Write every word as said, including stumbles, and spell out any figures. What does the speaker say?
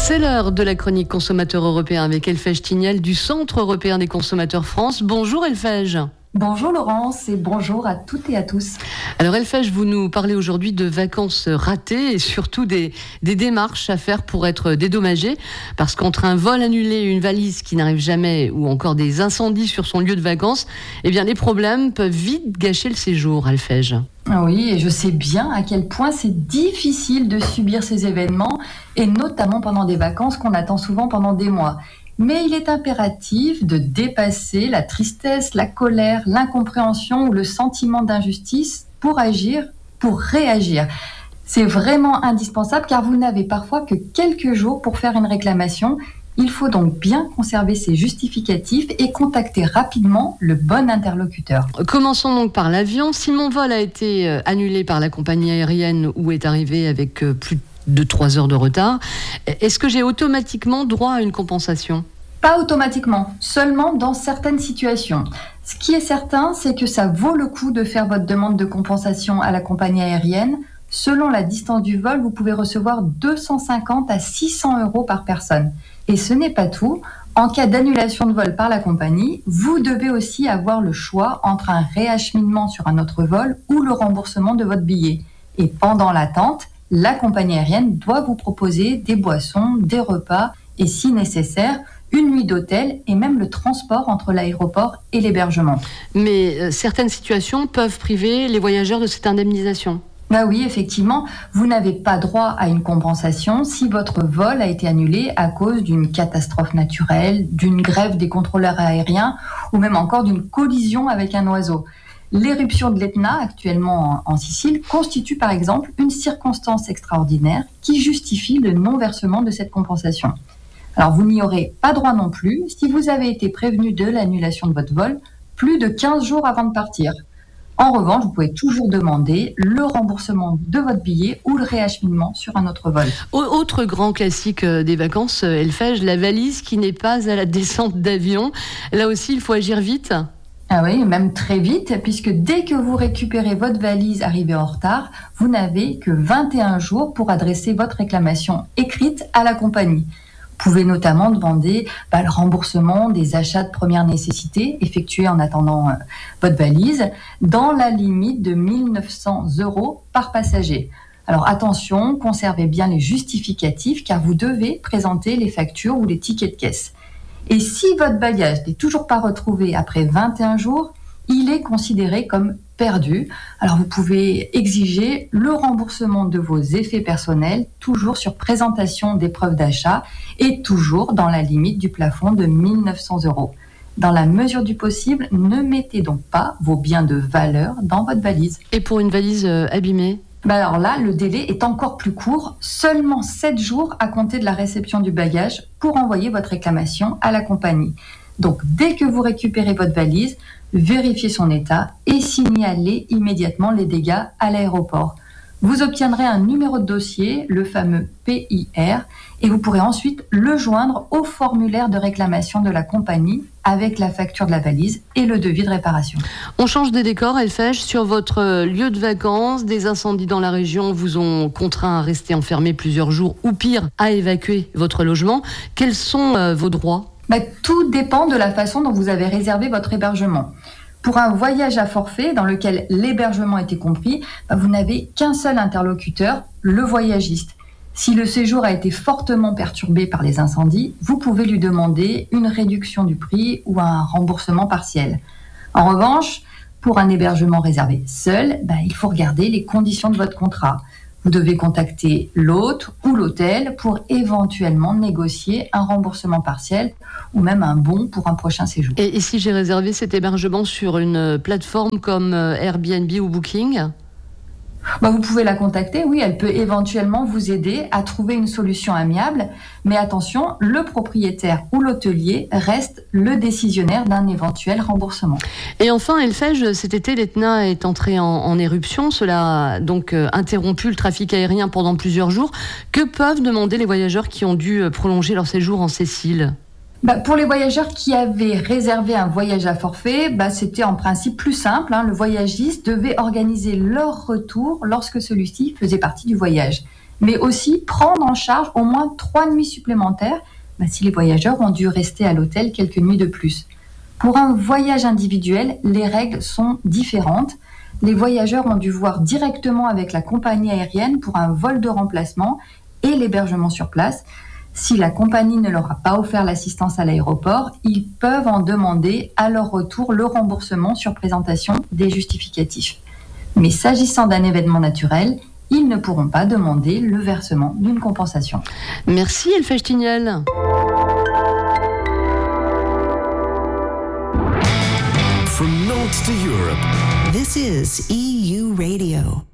C'est l'heure de la chronique consommateur européen avec Elfège Tignel du Centre européen des consommateurs France. Bonjour Elfège. Bonjour Laurence et bonjour à toutes et à tous. Alors Elfège, vous nous parlez aujourd'hui de vacances ratées et surtout des, des démarches à faire pour être dédommagé. Parce qu'entre un vol annulé et une valise qui n'arrive jamais ou encore des incendies sur son lieu de vacances, eh bien les problèmes peuvent vite gâcher le séjour, Elfège. Oui, et je sais bien à quel point c'est difficile de subir ces événements et notamment pendant des vacances qu'on attend souvent pendant des mois. Mais il est impératif de dépasser la tristesse, la colère, l'incompréhension ou le sentiment d'injustice pour agir, pour réagir. C'est vraiment indispensable car vous n'avez parfois que quelques jours pour faire une réclamation. Il faut donc bien conserver ses justificatifs et contacter rapidement le bon interlocuteur. Commençons donc par l'avion. Si mon vol a été annulé par la compagnie aérienne ou est arrivé avec plus de trois heures de retard, est-ce que j'ai automatiquement droit à une compensation ? Pas automatiquement, seulement dans certaines situations. Ce qui est certain, c'est que ça vaut le coup de faire votre demande de compensation à la compagnie aérienne. Selon la distance du vol, vous pouvez recevoir deux cent cinquante à six cents euros par personne. Et ce n'est pas tout. En cas d'annulation de vol par la compagnie, vous devez aussi avoir le choix entre un réacheminement sur un autre vol ou le remboursement de votre billet. Et pendant l'attente, la compagnie aérienne doit vous proposer des boissons, des repas et, si nécessaire, une nuit d'hôtel et même le transport entre l'aéroport et l'hébergement. Mais euh, certaines situations peuvent priver les voyageurs de cette indemnisation. Bah oui, effectivement, vous n'avez pas droit à une compensation si votre vol a été annulé à cause d'une catastrophe naturelle, d'une grève des contrôleurs aériens ou même encore d'une collision avec un oiseau. L'éruption de l'Etna, actuellement en Sicile, constitue par exemple une circonstance extraordinaire qui justifie le non-versement de cette compensation. Alors vous n'y aurez pas droit non plus si vous avez été prévenu de l'annulation de votre vol plus de quinze jours avant de partir. En revanche, vous pouvez toujours demander le remboursement de votre billet ou le réacheminement sur un autre vol. Autre grand classique des vacances, Elfège, la valise qui n'est pas à la descente d'avion. Là aussi, il faut agir vite. Ah oui, même très vite, puisque dès que vous récupérez votre valise arrivée en retard, vous n'avez que vingt et un jours pour adresser votre réclamation écrite à la compagnie. Vous pouvez notamment demander bah, le remboursement des achats de première nécessité effectués en attendant euh, votre valise dans la limite de mille neuf cents euros par passager. Alors attention, conservez bien les justificatifs car vous devez présenter les factures ou les tickets de caisse. Et si votre bagage n'est toujours pas retrouvé après vingt et un jours, il est considéré comme perdu. Alors vous pouvez exiger le remboursement de vos effets personnels, toujours sur présentation des preuves d'achat et toujours dans la limite du plafond de mille neuf cents euros. Dans la mesure du possible, ne mettez donc pas vos biens de valeur dans votre valise. Et pour une valise euh, abîmée ? Ben alors là, le délai est encore plus court, seulement sept jours à compter de la réception du bagage pour envoyer votre réclamation à la compagnie. Donc, dès que vous récupérez votre valise, vérifiez son état et signalez immédiatement les dégâts à l'aéroport. Vous obtiendrez un numéro de dossier, le fameux P I R, et vous pourrez ensuite le joindre au formulaire de réclamation de la compagnie avec la facture de la valise et le devis de réparation. On change des décors, Elfège. Sur votre lieu de vacances, des incendies dans la région vous ont contraint à rester enfermé plusieurs jours ou pire, à évacuer votre logement. Quels sont euh, vos droits ? Bah, tout dépend de la façon dont vous avez réservé votre hébergement. Pour un voyage à forfait dans lequel l'hébergement était compris, bah, vous n'avez qu'un seul interlocuteur, le voyagiste. Si le séjour a été fortement perturbé par les incendies, vous pouvez lui demander une réduction du prix ou un remboursement partiel. En revanche, pour un hébergement réservé seul, bah, il faut regarder les conditions de votre contrat. Vous devez contacter l'hôte ou l'hôtel pour éventuellement négocier un remboursement partiel ou même un bon pour un prochain séjour. Et, et si j'ai réservé cet hébergement sur une plateforme comme Airbnb ou Booking ? Bah, vous pouvez la contacter, oui, elle peut éventuellement vous aider à trouver une solution amiable, mais attention, le propriétaire ou l'hôtelier reste le décisionnaire d'un éventuel remboursement. Et enfin, Elfège, cet été, l'Etna est entré en, en éruption, cela a donc euh, interrompu le trafic aérien pendant plusieurs jours. Que peuvent demander les voyageurs qui ont dû prolonger leur séjour en Sicile ? Bah, pour les voyageurs qui avaient réservé un voyage à forfait, bah, c'était en principe plus simple, hein. Le voyagiste devait organiser leur retour lorsque celui-ci faisait partie du voyage. mais aussi prendre en charge au moins trois nuits supplémentaires bah, si les voyageurs ont dû rester à l'hôtel quelques nuits de plus. Pour un voyage individuel, les règles sont différentes. Les voyageurs ont dû voir directement avec la compagnie aérienne pour un vol de remplacement et l'hébergement sur place. Si la compagnie ne leur a pas offert l'assistance à l'aéroport, ils peuvent en demander à leur retour le remboursement sur présentation des justificatifs. Mais s'agissant d'un événement naturel, ils ne pourront pas demander le versement d'une compensation. Merci Elfèche Tignel. From North to Europe, this is E U Radio.